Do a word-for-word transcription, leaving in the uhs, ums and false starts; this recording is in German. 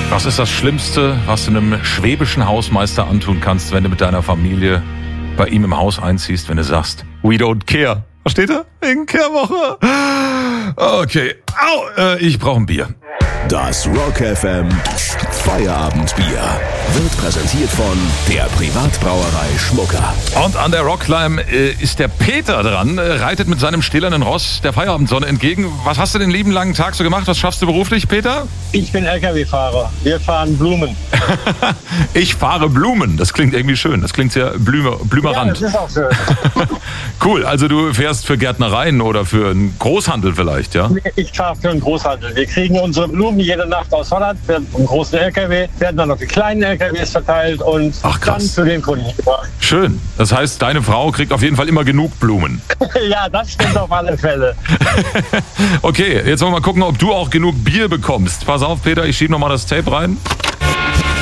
Was ist das Schlimmste, was du einem schwäbischen Hausmeister antun kannst, wenn du mit deiner Familie bei ihm im Haus einziehst, wenn du sagst, we don't care? Versteht ihr? Wegen Kehrwoche. Okay. Au, äh, ich brauche ein Bier. Das Rock F M Feierabendbier wird präsentiert von der Privatbrauerei Schmucker. Und an der Rockclimb äh, ist der Peter dran, äh, reitet mit seinem stählernen Ross der Feierabendsonne entgegen. Was hast du den lieben langen Tag so gemacht? Was schaffst du beruflich, Peter? Ich bin L K W-Fahrer. Wir fahren Blumen. Ich fahre Blumen. Das klingt irgendwie schön. Das klingt sehr blüme, blümerant. Ja, das ist auch schön. Cool. Also du fährst für Gärtnereien oder für einen Großhandel vielleicht, ja? Ich fahre für einen Großhandel. Wir kriegen unsere Blumen jede Nacht aus Holland, werden vom großen L K W, werden dann auf die kleinen L K Ws verteilt und Ach, dann zu den Kunden gebracht. Schön. Das heißt, deine Frau kriegt auf jeden Fall immer genug Blumen. Ja, das stimmt auf alle Fälle. Okay, jetzt wollen wir mal gucken, ob du auch genug Bier bekommst. Pass auf, Peter, ich schiebe nochmal das Tape rein.